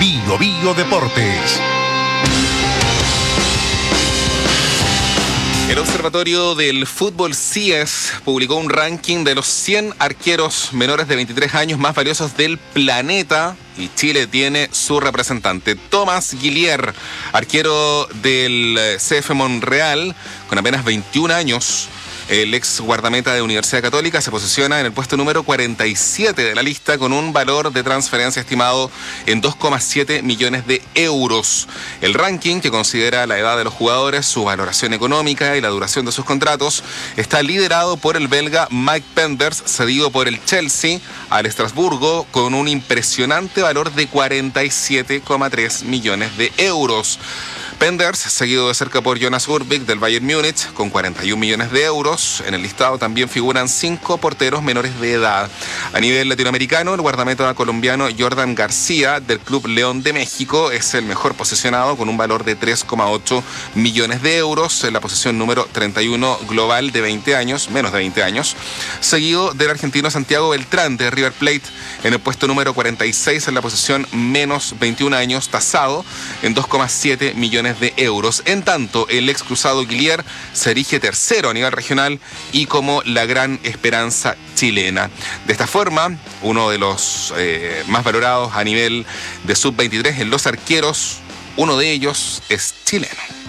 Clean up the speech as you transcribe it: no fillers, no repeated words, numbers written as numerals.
Bio Bio Deportes. El Observatorio del Fútbol CIES publicó un ranking de los 100 arqueros menores de 23 años más valiosos del planeta y Chile tiene su representante, Tomás Guillier, arquero del CF Monreal, con apenas 21 años. El ex guardameta de Universidad Católica se posiciona en el puesto número 47 de la lista con un valor de transferencia estimado en 2,7 millones de euros. El ranking, que considera la edad de los jugadores, su valoración económica y la duración de sus contratos, está liderado por el belga Mike Penders, cedido por el Chelsea al Estrasburgo con un impresionante valor de 47,3 millones de euros. Penders, seguido de cerca por Jonas Urbik del Bayern Múnich, con 41 millones de euros. En el listado también figuran 5 porteros menores de edad. A nivel latinoamericano, el guardameta colombiano Jordan García, del Club León de México, es el mejor posicionado con un valor de 3,8 millones de euros, en la posición número 31 global de 20 años, menos de 20 años. Seguido del argentino Santiago Beltrán, de River Plate, en el puesto número 46, en la posición menos 21 años, tasado en 2,7 millones de euros. En tanto, el ex cruzado Guillier se erige tercero a nivel regional y como la gran esperanza chilena. De esta forma, uno de los más valorados a nivel de sub-23 en los arqueros, uno de ellos es chileno.